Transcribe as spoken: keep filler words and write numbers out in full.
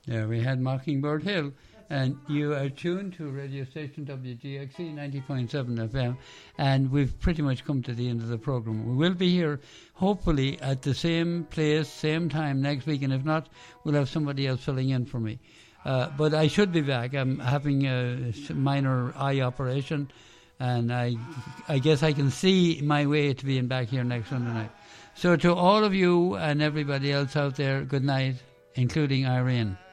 Yeah, we had Mockingbird Hill. And you are tuned to radio station W G X C ninety point seven F M, and we've pretty much come to the end of the program. We will be here, hopefully, at the same place, same time next week, and if not, we'll have somebody else filling in for me. Uh, but I should be back. I'm having a minor eye operation, and I, I guess I can see my way to being back here next Sunday night. So to all of you and everybody else out there, good night, including Irene.